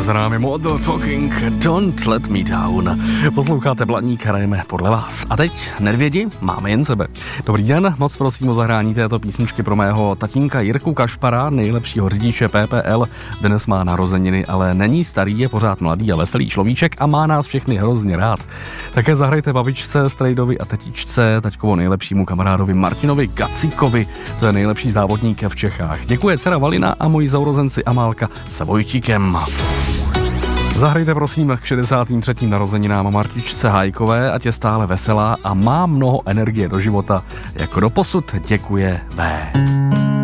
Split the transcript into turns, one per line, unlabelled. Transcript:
za námi Model Talking, Don't Let Me Down. Posloucháte Blaník, hrajeme podle vás. A teď, nedvědi, máme jen sebe. Dobrý den, moc prosím o zahrání této písničky pro mého tatínka Jirku Kašpara, nejlepšího řidiče PPL. Dnes má narozeniny, ale není starý, je pořád mladý a veselý človíček a má nás všechny hrozně rád. Také zahrajte babičce, strejdovi a tetičce, taťkovo nejlepšímu kamarádovi Martinovi Gacíkovi, to je nejlepší závodník v Čechách. Děkuje dcera Valina a moji sourozenci Amálka s Vojtíkem. Zahrajte prosím k 63. narozeninám Martičce Hájkové, ať je stále veselá a má mnoho energie do života. Jako doposud děkuje V.